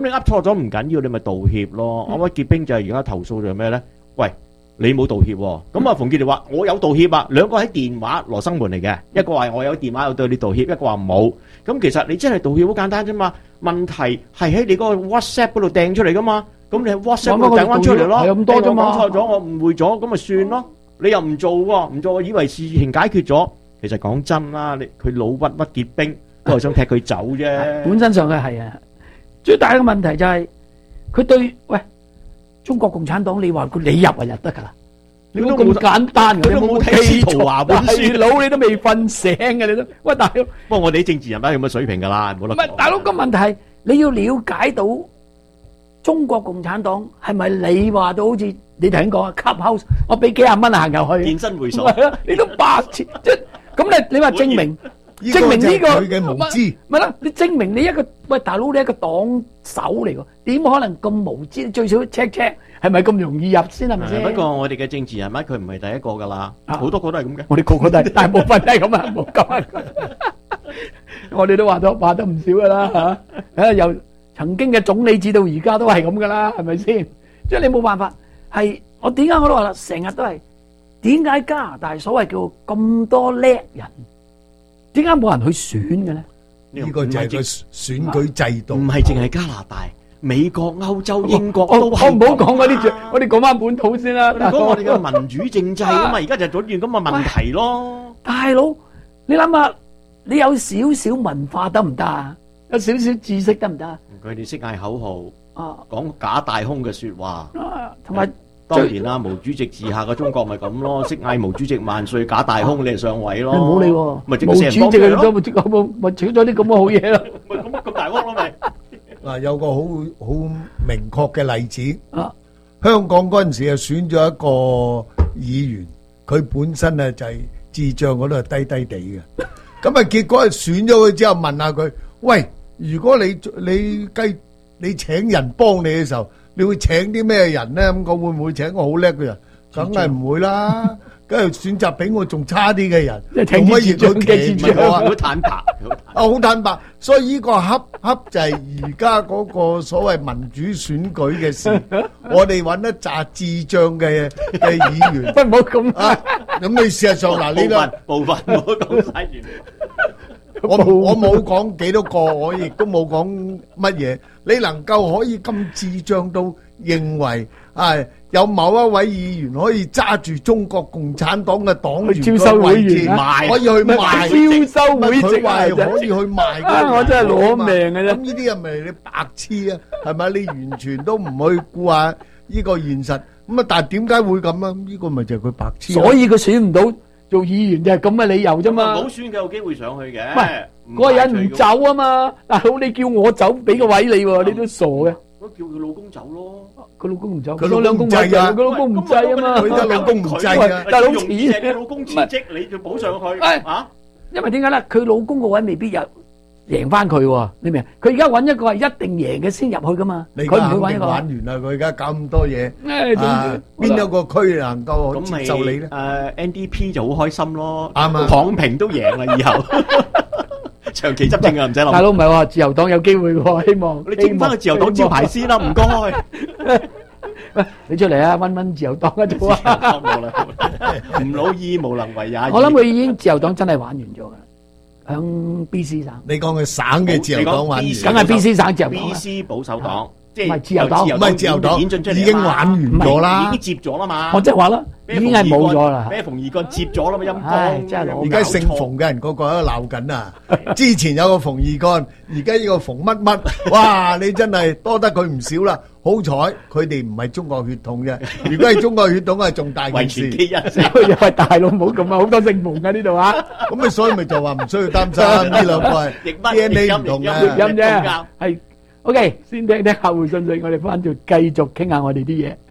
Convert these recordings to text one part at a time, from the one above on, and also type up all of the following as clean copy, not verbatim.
你噏錯咗唔緊要，你咪道歉咯。我屈傑兵就係而家投訴就係咩咧？喂，你冇道歉喎。咁啊，馮傑就話我有道歉啊，兩個喺電話羅生門嚟嘅，一個話我有電話有對你道歉，一個話冇。咁其實你真係道歉好簡單啫嘛。問題係喺你嗰個 WhatsApp 嗰度掟出嚟噶嘛。咁你喺 WhatsApp 嗰度掟翻出嚟咯。 係咁多啫嘛。 我講錯咗，我誤會咗，咁咪算咯。你又唔做喎，唔做，我以為事情解決咗。其實講真啦，佢老屈傑兵都係想踢佢走啫。 本身上佢係啊，最大嘅問題就係佢對中國共產黨，你話佢你入就得噶啦，你都咁簡單嘅，你冇睇司徒華本書，大佬你都未瞓醒嘅，你都喂大佬。 不過我哋啲政治人物有乜水平噶啦，冇得講。 唔係大佬，個問題係你要了解到中國共產黨係咪你話到好似你頭先講啊 Clubhouse，我俾幾廿蚊行入去健身會所， 係啊，你都白痴即係咁你話證明呢個佢嘅無知， 咪啦？你證明你一個喂大佬，你一個黨首嚟㗎，點可能咁無知？最少 check 係咪咁容易入先係咪先？ 不過我哋嘅政治人物佢唔係第一個噶啦，好多個都係咁嘅。 我哋個個都係，大部分都係咁啊，冇咁啊。我哋都話得唔少噶啦嚇，由曾經嘅總理至到而家都係咁噶啦，係咪先？即係你冇辦法，係我點解我都話啦，成日都係點解加拿大所謂叫咁多叻人？點解冇人去選嘅咧？ 呢個就係個選舉制度， 唔係淨係加拿大、美國、歐洲、英國都係。 我唔好講嗰啲，我哋講翻本土先啦。 講我哋嘅民主政制啊嘛，而家就出現咁嘅問題咯。 大佬，你諗下，你有少少文化得唔得啊？有少少知識得唔得啊？ 佢哋識嗌口號，講假大空嘅説話， 同埋。 當然啦，毛主席治下嘅中國咪咁咯，識嗌毛主席萬歲，假大空你係上位咯。 你唔好理喎， 咪毛主席嚟咗，咪取咗啲咁嘅好嘢咯。 咪咁大鑊咯咪。 嗱，有個好明確嘅例子，香港嗰陣時啊選咗一個議員，佢本身啊就係智障嗰度係低低地嘅，咁啊結果係選咗佢之後問下佢，喂，如果你請人幫你嘅時候，你會請啲咩人咧？咁講會唔會請個好叻嘅人？梗係唔會啦，梗係選擇比我仲差啲嘅人。 即係聽智障嘅智障， 好坦白， 好坦白。所以呢個恰就係而家嗰個所謂民主選舉嘅事。我哋揾一紮智障嘅議員， 唔好咁啊！咁你事實上嗱，呢部分唔好講晒完。 我冇講幾多個，我亦都冇講乜嘢。你能夠可以咁智障到認為有某一位議員可以揸住中國共產黨嘅黨員招收會員賣，可以去賣招收會籍， 佢話係可以去賣。 我真係攞命嘅啫。 咁呢啲係咪你白痴啊？係咪你完全都唔去顧下呢個現實？咁啊，但係點解會咁啊？呢個咪就係佢白痴。 所以佢選唔到做議員就係咁嘅理由啫嘛。 冇選嘅有機會上去嘅。 唔係嗰個人唔走啊嘛。大佬你叫我走，俾個位你喎，你都傻嘅。 我叫佢老公走咯。 佢老公唔走， 佢老公唔制啊！ 佢老公唔制啊嘛。 佢嘅老公唔制啊！ 大佬容易嘅老公辭職，你就補上去啊？ 因為點解咧？佢老公個位未必有贏翻佢喎，你明？佢而家揾一個係一定贏嘅先入去噶嘛。佢唔會揾一個。 玩完啦！佢而家搞咁多嘢，邊有個區能夠接受你咧 ？NDP 就好開心咯， 啱啊！ 躺平都贏啦，以後長期執政啊，唔使諗。 大佬唔係話自由黨有機會喎，希望你整翻個自由黨招牌先啦，唔該。 你出嚟啊，溫自由黨啊，做啊！ 唔老意無能為也。 我諗佢已經自由黨真係玩完咗噶。響 B.C 省， 你講佢省嘅自由黨玩完， 梗係 B.C 省自由黨 B.C 保守黨，即係自由黨， 唔係自由黨，已經玩完咗啦， 已經接咗啦嘛。 我即係話啦，已經係冇咗啦。 俾馮二幹接咗啦嘛，陰公。 真係而家姓馮嘅人個個喺度鬧緊啊！之前有個馮二幹，而家呢個馮乜乜，哇！你真係多得佢唔少啦。好彩佢哋唔係中國血統嘅，如果係中國血統係仲大件事。 遺傳基因， 又係大佬，唔好咁啊！好多姓馮嘅呢度啊。 咁咪所以咪就話唔需要擔心呢兩個係 DNA 唔同嘅， 譯音啫。係 OK，先聽聽客戶信息，我哋翻就繼續傾下我哋啲嘢。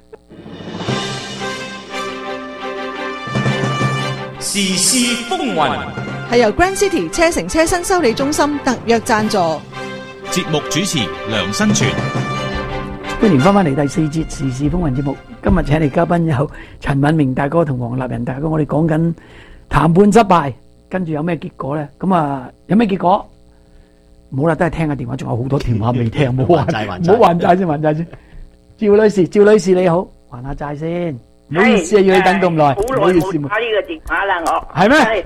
時事風雲係由 Grand City 車城車身修理中心特約贊助。 節目主持梁新全。 歡迎翻嚟第四節時事風雲節目。今日請嚟嘉賓有陳敏明大哥同黃立仁大哥，我哋講緊談判失敗，跟住有咩結果咧？咁啊，有咩結果？ 冇啦，都係聽下電話，仲有好多電話未聽，冇還還債唔好還債先，還債先。趙女士你好，還下債先，唔好意思啊，要你等咁耐， 好唔好意思。 耐冇打呢個電話啦，我係咩？ 係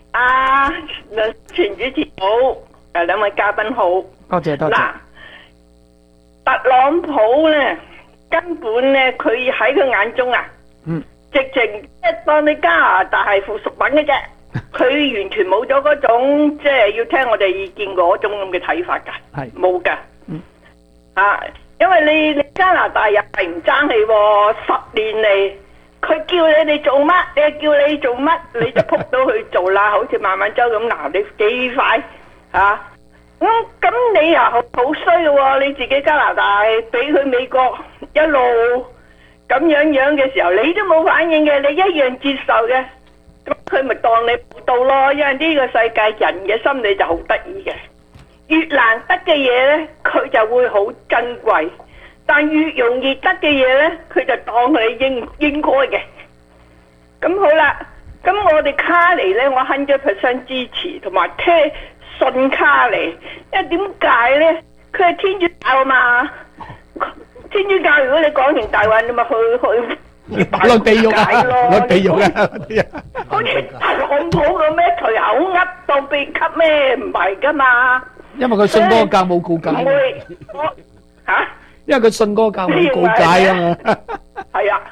全主持好，兩位嘉賓好。 多謝多謝。 嗱，特朗普咧根本咧，佢喺佢眼中啊，直情即係當你加拿大係附屬品嘅啫，佢完全冇咗嗰種即係要聽我哋意見嗰種咁嘅睇法㗎， 係冇㗎。因為你加拿大又係唔爭氣喎，10年嚟佢叫你哋做乜，你叫你做乜，你就撲到去做啦，好似孟晚舟咁，嗱你幾快嚇？咁你又好衰嘅喎，你自己加拿大俾佢美國一路咁樣嘅時候，你都冇反應嘅，你一樣接受嘅，咁佢咪當你報道咯？因為呢個世界人嘅心理就好得意嘅。越難得嘅嘢呢，佢就會好珍貴；但越容易得嘅嘢呢，佢就當你應該嘅。咁好啦，咁我哋卡尼呢，我 100% 支持同埋信卡尼，因為點解呢？佢係天主教嘛，天主教如果你講完大話，你咪去落地獄啊！落地獄啊！ 好似特朗普咁咩隨口噏當秘笈咩？唔係噶嘛。 因為佢信嗰個教冇告解。因為佢信嗰個教冇告解啊嘛。 係啊。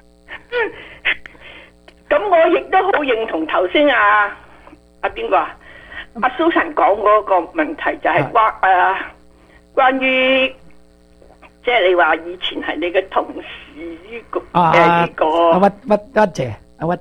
咁我亦都好認同頭先邊個阿 Susan 講嗰個問題，就係關於即係你話以前係你嘅同事呢個阿屈姐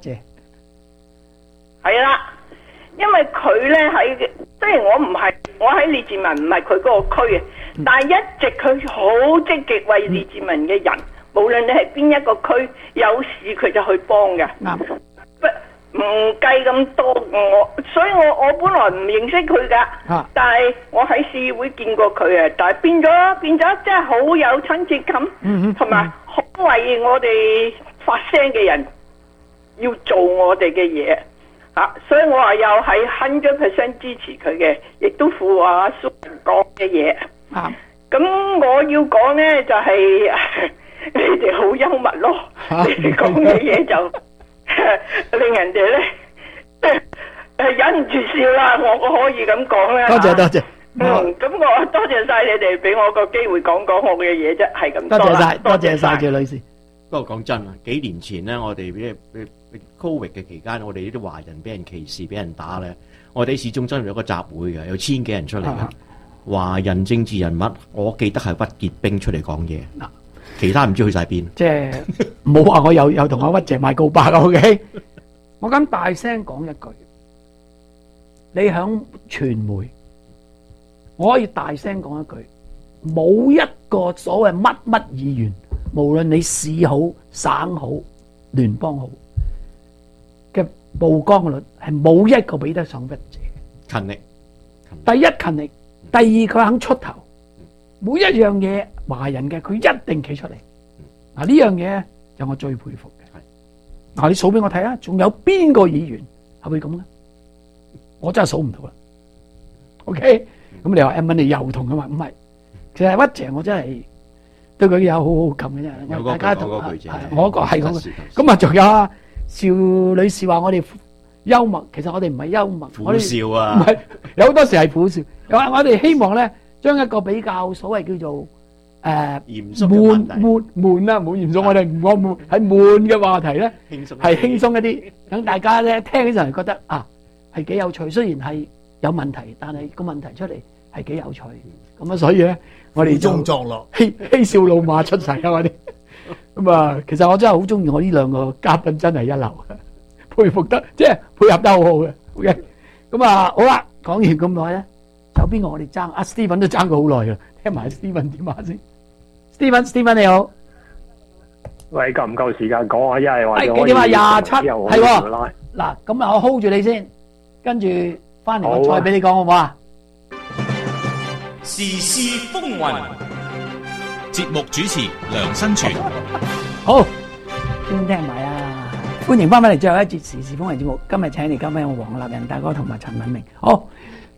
係啦。因為佢咧雖然我喺列治文唔係佢嗰個區嘅，但係一直佢好積極為列治文嘅人，無論你係邊一個區有事佢就去幫嘅。唔計咁多，所以我本來唔認識佢噶，但係我喺市議會見過佢啊，但係變咗真係好有親切感，同埋好為我哋發聲嘅人要做我哋嘅嘢。所以我話又係 100% 支持佢嘅，亦都附和阿蘇講嘅嘢。咁我要講呢，就係你哋好幽默咯，你哋講嘅嘢就令人哋咧忍唔住笑啦，我可以咁講啦。 多謝。 咁我多謝晒你哋俾我個機會講我嘅嘢啫，係咁多啦。 多謝晒趙女士。 不過講真啊，幾年前咧，我哋俾 Covid 嘅期間，我哋呢啲華人俾人歧視、俾人打咧，我哋市中真係有個集會嘅，有1000幾人出嚟嘅。華人政治人物，我記得係屈潔冰出嚟講嘢，其他唔知去晒邊。 即係唔好話我有同阿屈姐賣告白啊 ，OK？ 我敢大聲講一句，你響傳媒，我可以大聲講一句，冇一個所謂乜議員，無論你市好、省好、聯邦好嘅曝光率，係冇一個比得上屈姐。 勤力， 第一勤力，第二佢肯出頭，每一樣嘢華人嘅佢一定企出嚟。嗱，呢樣嘢就我最佩服嘅。嗱，你數俾我睇啊，仲有邊個議員係會咁咧？我真係數唔到啦。OK，咁你話問你又同佢話唔係，其實屈姐我真係對佢有好好感嘅啫。大家同我個係咁，咁啊仲有啊邵女士話我哋幽默，其實我哋唔係幽默， 苦笑啊， 唔係有好多時係苦笑。又話我哋希望咧，將一個比較所謂叫做嚴肅嘅話題悶啦，唔好嚴肅，我哋唔講悶，係悶嘅話題咧，係輕鬆一啲，等大家咧聽起上嚟覺得係幾有趣。雖然係有問題，但係個問題出嚟係幾有趣。咁啊，所以咧我哋中作樂， 嬉笑怒罵出齊啊！我哋咁啊，其實我真係好中意我呢兩個嘉賓，真係一流，佩服得即係配合得好好嘅。OK，咁啊好啦，講完咁耐咧，有邊個我哋爭？阿 Steven 都爭過好耐啦，聽埋 Steven 點話先。Steven 你好， 喂，夠唔夠時間講啊？一係或者幾點啊？27係喎。 嗱， 咁啊，我 hold 住你先，跟住翻嚟我再俾你講好唔好啊？ 時事風雲，節目主持梁新全。 好，先聽埋啊！歡迎翻返嚟最後一節時事風雲節目。今日請嚟嘉賓有黃立仁大哥同埋陳敏明。好，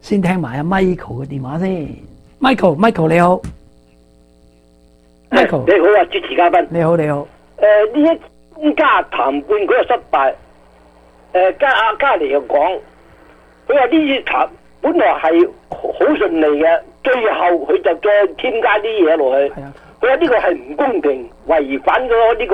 先聽埋阿 Michael 嘅電話先。Michael 你好，Michael 你好啊，主持嘉賓。 你好。 呢一中加談判嗰個失敗，加尼又講，佢話呢啲談本來係好順利嘅，最後佢就再添加啲嘢落去。佢話呢個係唔公平，違反咗呢個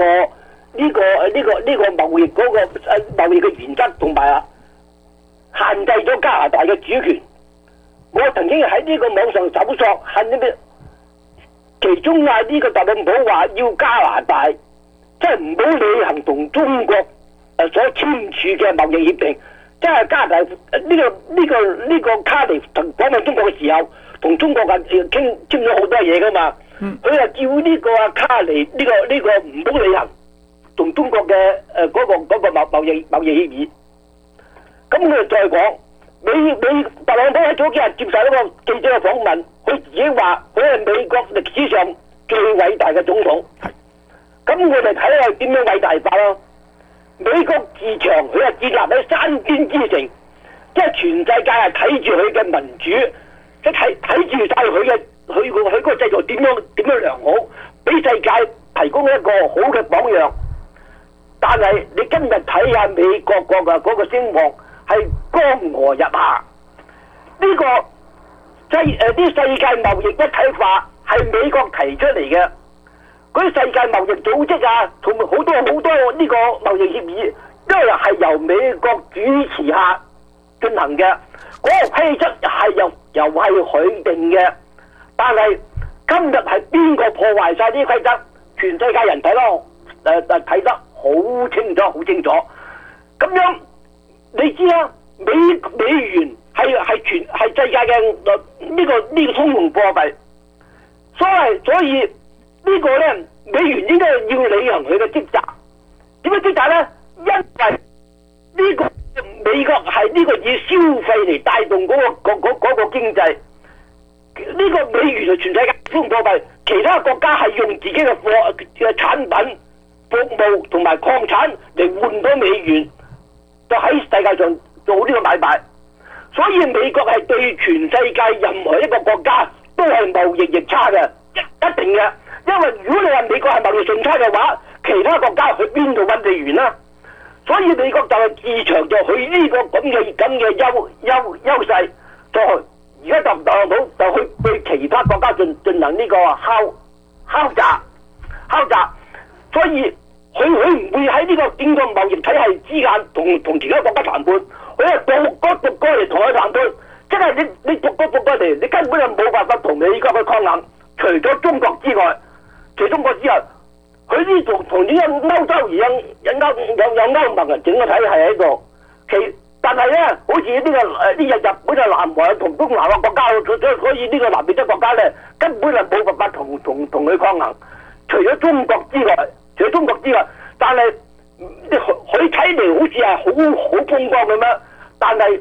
貿易嗰個貿易嘅原則，同埋限制咗加拿大嘅主權。我曾經喺呢個網上搜索，係呢個其中呢個特朗普話要加拿大即係唔好履行同中國所簽署嘅貿易協定，即係加拿大呢個卡尼訪問中國嘅時候，同中國簽咗好多嘢噶嘛。佢又叫呢個卡尼呢個唔好履行同中國嘅嗰個貿易協議。咁佢就再講，特朗普喺早幾日接受一個記者嘅訪問，佢自己話佢係美國歷史上最偉大嘅總統。咁我哋睇下點樣偉大法咯。美國自強，佢係建立喺山巔之城，即係全世界係睇住佢嘅民主，即係睇住晒佢個制度點樣良好，俾世界提供一個好嘅榜樣。但係你今日睇下美國嗰個聲望係江河日下，呢個啲世界貿易一體化係美國提出嚟嘅。嗰啲世界貿易組織啊，同埋好多呢個貿易協議，都係由美國主持下進行嘅。嗰個規則係又係佢定嘅。但係今日係邊個破壞晒呢啲規則？全世界人睇咯，睇得好清楚。咁樣你知啦，美元係世界嘅呢個通用貨幣，所以呢個咧，美元應該要履行佢嘅職責。點樣職責咧？因為呢個美國係呢個以消費嚟帶動嗰個經濟。呢個美元係全世界通用貨幣，其他國家係用自己嘅產品、服務同埋礦產嚟換到美元，就喺世界上做呢個買賣。所以美國係對全世界任何一個國家都係貿易逆差嘅，一定嘅。因為如果你話美國係貿易順差嘅話，其他國家去邊度揾美元啦？所以美國就係自強就去呢個咁嘅優勢，而家特朗普就去對其他國家進行呢個敲詐，所以佢唔會喺呢個整個貿易體系之間同其他國家談判，佢係逐個嚟同佢談判，即係你逐個嚟，你根本就冇辦法同美國去抗衡，除咗中國之外，佢呢度同呢個歐洲而有歐盟嘅整個體系喺度，但係咧，好似呢日本啊、南韓同東南亞國家，所以呢個南美洲國家咧，根本係冇辦法同佢抗衡。除咗中國之外，但係佢睇嚟好似係好風光咁樣，但係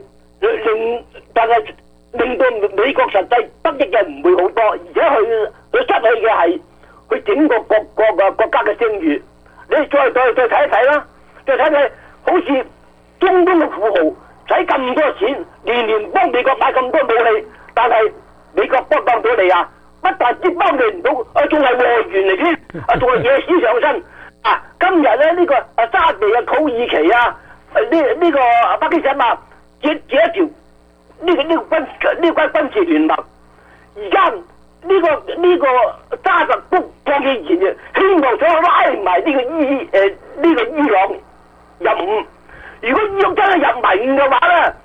令到美國實際得益嘅唔會好多，而且佢失去嘅係佢整個國家嘅聲譽。你再睇一睇啦，再睇睇好似中東嘅富豪使咁多錢，年幫美國買咁多武器，但係美國幫到你啊？不但止幫你唔到，仲係禍源嚟添，仲係惹史上身。今日咧呢個沙地啊、土耳其啊、呢個巴基斯坦啊，結一條呢個軍事聯盟。而家呢個沙特都放棄言嘅，希望想拉埋呢個伊朗入伍。如果伊朗真係入盟嘅話咧，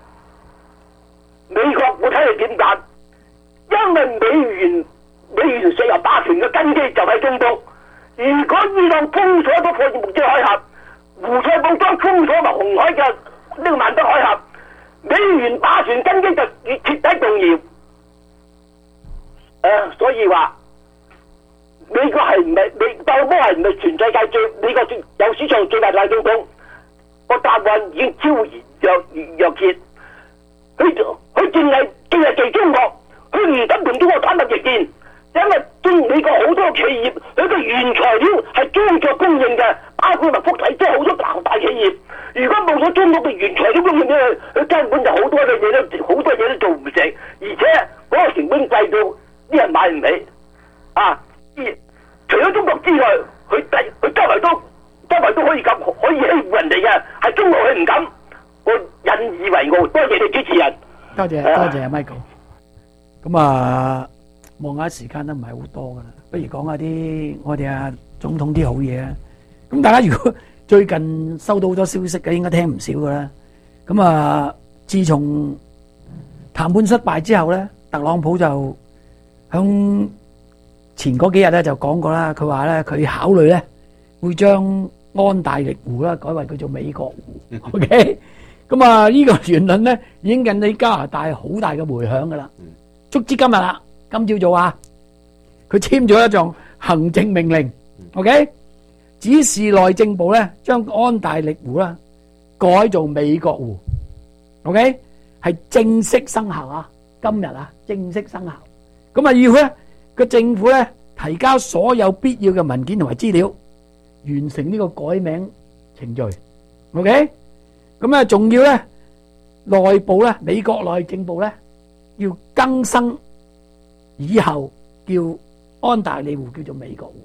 美國我睇你點揀？因為美元石油霸權嘅根基就喺中東。如果伊朗封鎖咗霍爾木茲海峽，胡塞堡將封鎖埋紅海嘅呢個曼德海峽，美元霸權根基就徹底動搖。所以話美國係唔係特朗普係唔係全世界美國有史上最大大總統？個答案已經昭然若揭。佢淨係對中國，佢唔敢同中國坦白逆見，因為美國好多企業佢嘅原材料係中國供應嘅，包括埋福體都好多大企業。如果冇咗中國嘅原材料供應咧，佢根本就好多嘢都做唔除咗中國之外，佢周圍都可以咁可以欺負人哋嘅，係中國佢唔敢。我引以為傲，多謝你主持人。 多謝 Michael。咁啊，望下時間都唔係好多噶啦，不如講下啲我哋總統啲好嘢啊。咁大家如果最近收到好多消息嘅，應該聽唔少噶啦。咁啊，自從談判失敗之後咧，特朗普就響前嗰幾日咧就講過啦，佢話咧佢考慮咧會將安大略湖啦改為叫做美國湖。OK， 咁啊呢個言論咧已經引起加拿大好大嘅迴響噶啦。足之今日啦，今朝早啊，佢簽咗一項行政命令，OK， 指示內政部咧將安大略湖啦改做美國湖，OK， 係正式生效啊！今日啊，正式生效。咁啊，要咧個政府咧提交所有必要嘅文件同埋資料，完成呢個改名程序，OK。咁啊，仲要咧內部咧美國內政部咧要更新以後叫安大略湖叫做美國湖。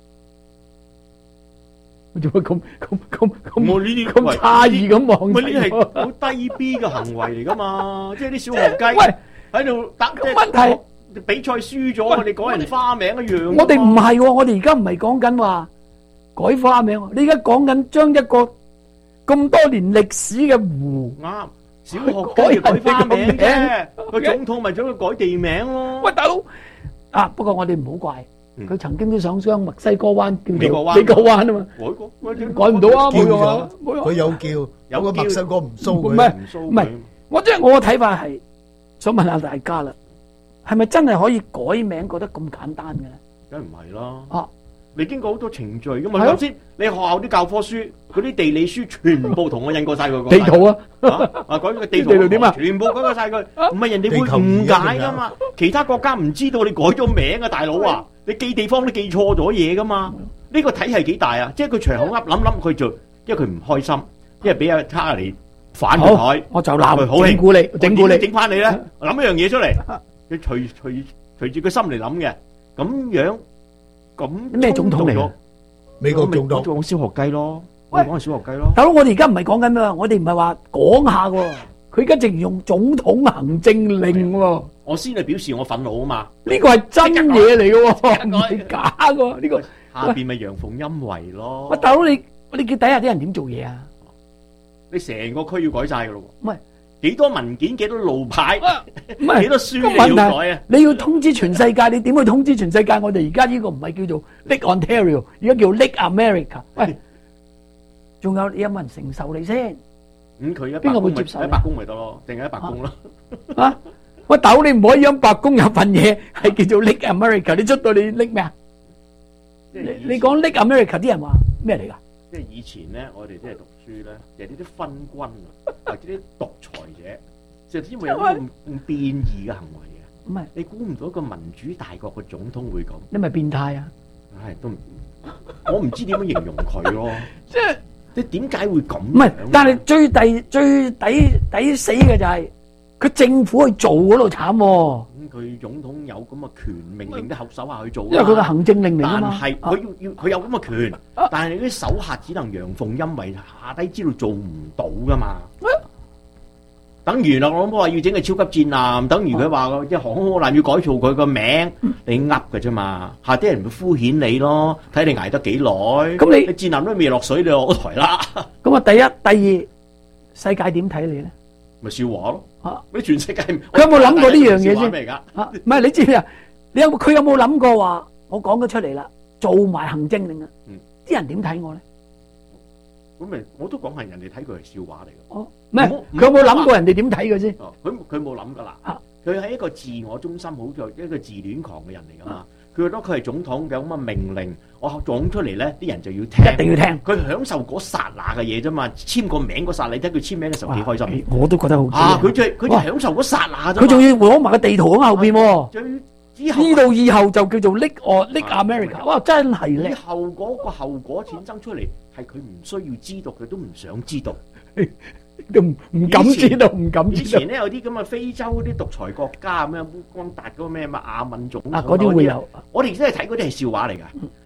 做乜咁我呢啲咁詫異咁望住我？ 呢啲係好低 B 嘅行為嚟噶嘛？即係啲小學雞喺度答。 問題比賽輸咗，我哋改人花名一樣。 我哋唔係喎，我哋而家唔係講緊話改花名，你而家講緊將一個咁多年歷史嘅湖啱，小學雞改花名啫，個總統咪將佢改地名咯。 喂，大佬啊，不過我哋唔好怪。佢曾經都想將墨西哥灣叫做美國灣啊嘛，改唔到啊，冇用啊， 佢有叫，有個墨西哥唔騷佢， 唔係，我即係我嘅睇法係想問下大家啦，係咪真係可以改名覺得咁簡單嘅咧？ 梗係唔係啦， 啊， 你經過好多程序噶嘛，頭先你學校啲教科書嗰啲地理書全部同我印過晒佢地圖啊， 改個地圖點啊，全部改過晒佢，唔係人哋會誤解噶嘛，其他國家唔知道你改咗名啊，大佬啊！你記地方都記錯咗嘢噶嘛？呢個體系幾大啊？即係佢隨口噏諗佢做，因為佢唔開心，因為俾阿卡嚟反佢台， 我就鬧佢， 好整蠱你， 整翻你咧，諗一樣嘢出嚟，佢隨住佢心嚟諗嘅，咁樣咁咩總統嚟？ 美國總統， 我講小學雞咯，我講係小學雞咯。 大佬，我哋而家唔係講緊咩，我哋唔係話講下喎，佢而家直用總統行政令喎。 我先係表示我憤怒啊嘛！ 呢個係真嘢嚟嘅喎，唔係假嘅呢個。 下邊咪陽奉陰違咯。 喂，大佬你叫底下啲人點做嘢啊？ 你成個區要改晒嘅咯喎。 唔係幾多文件、幾多路牌、 唔係幾多書你要改啊？ 你要通知全世界，你點去通知全世界？我哋而家呢個唔係叫做 Lake Ontario， 而家叫 Lake America。喂，仲有冇人承受你先？ 咁佢邊個會接受？ 喺白宮咪得咯，定係喺白宮咯？ 啊！喂，大佬你唔可以喺白宮有份嘢係叫做 Lake America， 你出到你 Lake 咩啊？你講 Lake America 啲人話咩嚟㗎？ 即係以前咧，我哋即係讀書咧，就係呢啲昏君啊，或者啲獨裁者，就因為有啲咁變異嘅行為嘅。 唔係你估唔到一個民主大國嘅總統會咁？ 你咪變態啊！ 唉，都唔，我唔知點樣形容佢咯。 即係你點解會咁？ 唔係，但係最抵死嘅就係佢政府去做嗰度慘喎。 佢總統有咁嘅權，命令啲後手下去做。 因為佢嘅行政令嚟㗎嘛。 但係佢要佢有咁嘅權，但係啲手下只能陽奉陰違，下低知道做唔到㗎嘛。等於啦，我諗話要整個超級戰艦，等於佢話即係航空母艦要改造佢個名，你噏㗎啫嘛。下啲人咪敷衍你咯，睇你捱得幾耐。咁你戰艦都未落水，你落台啦。 咁啊，第一、第二，世界點睇你咧？ 咪笑話咯。你全世界佢有冇諗過呢樣嘢先？ 咩嚟㗎？ 唔係你知唔知啊？佢有冇諗過話我講咗出嚟啦，做埋行政令啊？啲人點睇我咧？ 咁咪我都講係人哋睇佢係笑話嚟嘅。 哦，唔係佢有冇諗過人哋點睇佢先？ 佢冇諗㗎啦。佢係一個自我中心，好似一個自戀狂嘅人嚟㗎嘛。佢覺得佢係總統嘅咁嘅命令，我講出嚟咧，啲人就要聽， 一定要聽。 佢享受嗰剎那嘅嘢啫嘛，簽個名嗰剎，你睇佢簽名嘅時候幾開心。 我都覺得好。 佢就享受嗰剎那啫。 佢仲要攞埋個地圖喺後邊喎。 呢度以後就叫做 Lake America。哇，真係叻。 以後嗰個後果產生出嚟，係佢唔需要知道，佢都唔想知道。 都唔敢知道，唔敢知道。 以前咧有啲咁嘅非洲嗰啲獨裁國家咁樣，烏干達嗰個咩亞敏總統嗰啲會有。 我哋真係睇嗰啲係笑話嚟㗎。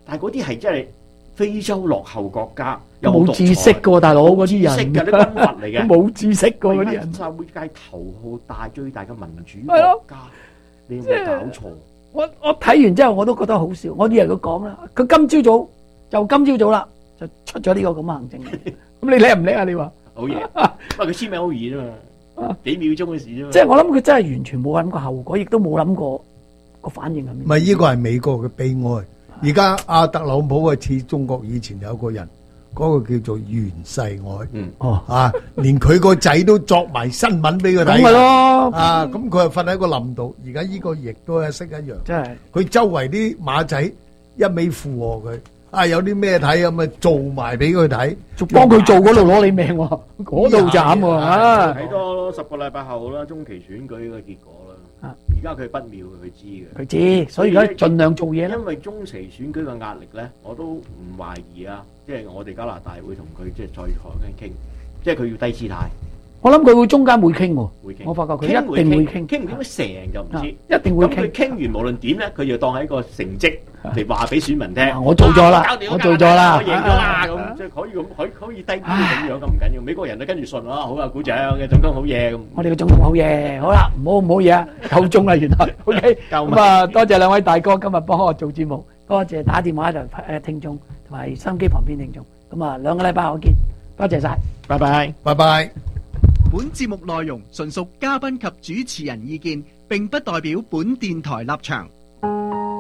但係嗰啲係真係非洲落後國家，有冇知識嘅喎，大佬嗰啲人， 知識嘅啲軍閥嚟嘅， 冇知識嘅嗰啲人。 社會界頭號大最大嘅民主國家，你有冇搞錯？ 我睇完之後我都覺得好笑，我以為佢講啦，佢今朝早啦就出咗呢個咁嘅行政。咁你叻唔叻啊？你話好嘢，不過佢簽名好易啫嘛，幾秒鐘嘅事啫嘛。 即係我諗佢真係完全冇諗過後果，亦都冇諗過個反應係咩。 唔係呢個係美國嘅悲哀。而家阿特朗普係似中國以前有個人，嗰個叫做袁世凱，連佢個仔都作埋新聞俾佢睇。 咁咪咯， 咁佢係瞓喺個林度。而家呢個亦都係識一樣， 真係佢周圍啲馬仔一味附和佢。有啲咩睇咁咪做埋俾佢睇， 仲幫佢做嗰度攞你命喎，嗰度慘喎。 睇多10個禮拜後啦，中期選舉嘅結果啦。而家佢不妙，佢知嘅。 佢知，所以而家盡量做嘢啦。 因為中期選舉嘅壓力咧，我都唔懷疑啊，即係我哋加拿大會同佢即係再坐傾，即係佢要低姿態。 我諗佢會中間會傾喎， 會傾。 我發覺佢一定會傾， 傾唔傾得成就唔知。 一定會傾。 咁佢傾完無論點咧，佢要當係一個成績嚟話俾選民聽。 我做咗啦，我做咗啦， 我贏咗啦，咁即係可以咁，可以低啲咁樣咁唔緊要。美國人都跟住信啦，好啊，鼓掌嘅總統好嘢咁。 我哋嘅總統好嘢，好啦，唔好嘢啊，夠鐘啦原來。OK，咁啊，多謝兩位大哥今日幫我做節目，多謝打電話嚟聽眾同埋收音機旁邊聽眾。咁啊，兩個禮拜後見，多謝晒， 拜拜， 拜拜。 本節目內容純屬嘉賓及主持人意見，並不代表本電台立場。